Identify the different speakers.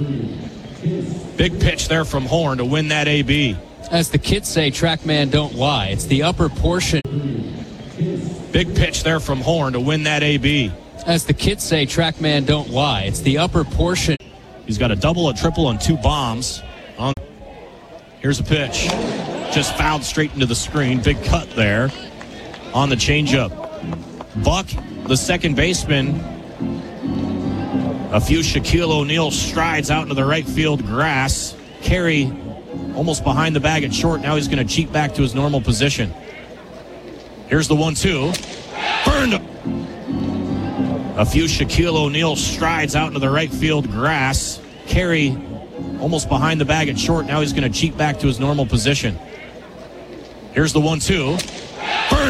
Speaker 1: Big pitch there from Horn to win that AB.
Speaker 2: As the kids say, TrackMan don't lie. It's the upper portion.
Speaker 1: Big pitch there from Horn to win that AB.
Speaker 2: As the kids say, TrackMan don't lie. It's the upper portion.
Speaker 1: He's got a double, a triple, and 2 bombs. Here's a pitch. Just fouled straight into the screen. Big cut there on the changeup. Buck, the second baseman, a few Shaquille O'Neal strides out into the right field grass. Carey almost behind the bag at short. Now he's going to cheat back to his normal position. Here's the 1-2. Burned. A few Shaquille O'Neal strides out into the right field grass. Carey almost behind the bag at short. Now he's going to cheat back to his normal position. Here's the 1-2.